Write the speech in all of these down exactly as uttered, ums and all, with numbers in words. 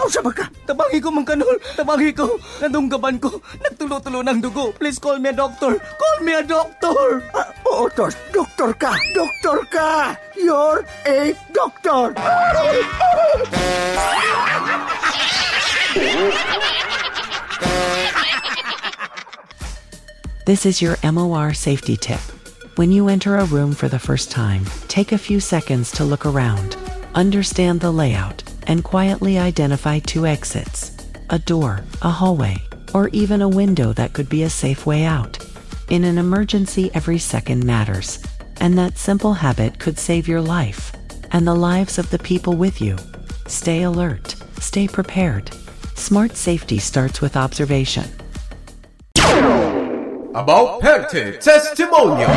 Nausa ba ka? Tabangi ko, Mang Kanol. Tabangi ko. Nadunggaban ko. Nagtulo-tulo ng dugo. Please call me a doctor. Call me a doctor. Ah, oo, tos. Doktor ka. Doktor ka. You're a doctor. This is your M O R safety tip. When you enter a room for the first time, take a few seconds to look around, understand the layout, and quietly identify two exits, a door, a hallway, or even a window that could be a safe way out. In an emergency, every second matters, and that simple habit could save your life and the lives of the people with you. Stay alert, stay prepared. Smart safety starts with observation. About Perte Testimonial.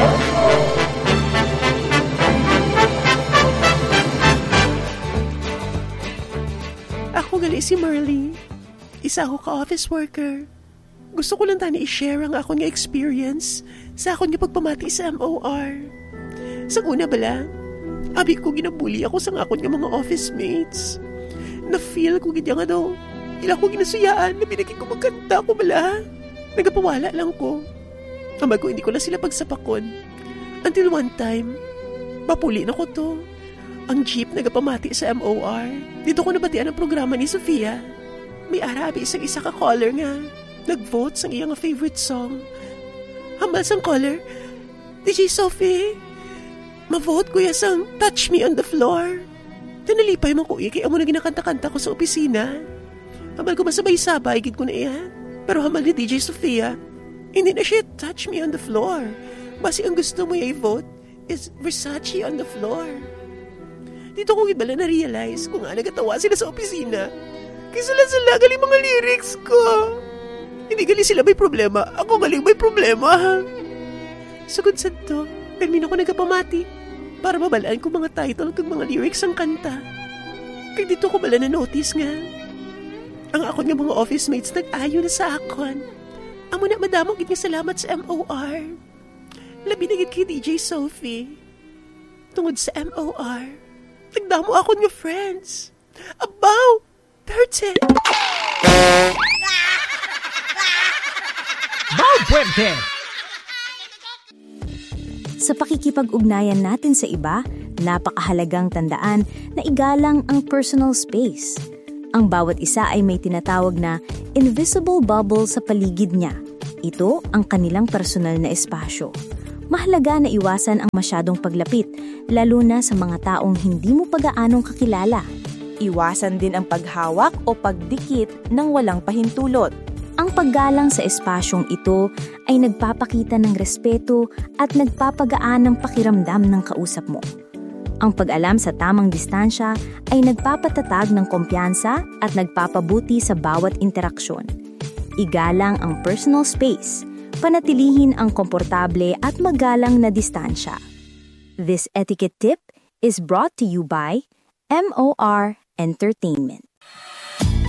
Ako gali si Marley. Isa ako ka-office worker. Gusto ko lang tani i-share ang akong experience sa akong pagpamati sa M O R. Sa una bala, abi ko ginabuli ako sa akong mga office mates. Na-feel ko gid nga daw. Ila ko ginasuyaan na binagin ko magkanta ko bala. Nagapawala lang ko. Amag ko hindi ko na sila pagsapakon. Until one time, mapuli na ko to. Ang jeep nagapamati sa M O R. Dito ko nabatian ang programa ni Sofia. May arabi isang isa ka caller nga. Nag-vote sa iyang favorite song. Hambal sang caller, D J Sophie, ma-vote ko ya sang Touch Me on the Floor. Tinalipay mo ko iya, kaya mo na ginakanta-kanta ko sa opisina. Hambal ko masabay-sabay, gid ko na iya. Pero hambal ni D J Sofia, hindi na siya touch me on the floor. Basi ang gusto mo i-vote is Versace on the floor. Dito ko ibala na-realize kung nga nagatawa sila sa opisina. Kasi sila-sila galing mga lyrics ko. Hindi galing sila may problema. Ako galing may problema. Sugod sa to, termino ko nagapamati para mabalaan ko mga title kag mga lyrics ang kanta. Kaya dito ko bala na-notice nga. Ang ako nga mga office mates nag-ayo na sa akon. Amo na madamong gid nga salamat sa M O R. Labi na gid kay D J Sophie. Tungod sa M O R, nagdamo ako nga friends. Abaw! Perte! Bow Puente! Sa pakikipag-ugnayan natin sa iba, napakahalagang tandaan na igalang ang personal space. Ang bawat isa ay may tinatawag na invisible bubble sa paligid niya. Ito ang kanilang personal na espasyo. Mahalaga na iwasan ang masyadong paglapit, lalo na sa mga taong hindi mo pagaanong kakilala. Iwasan din ang paghawak o pagdikit ng walang pahintulot. Ang paggalang sa espasyong ito ay nagpapakita ng respeto at nagpapagaan ng pakiramdam ng kausap mo. Ang pag-alam sa tamang distansya ay nagpapatatag ng kumpiyansa at nagpapabuti sa bawat interaksyon. Igalang ang personal space, panatilihin ang komportable at magalang na distansya. This etiquette tip is brought to you by M O R Entertainment.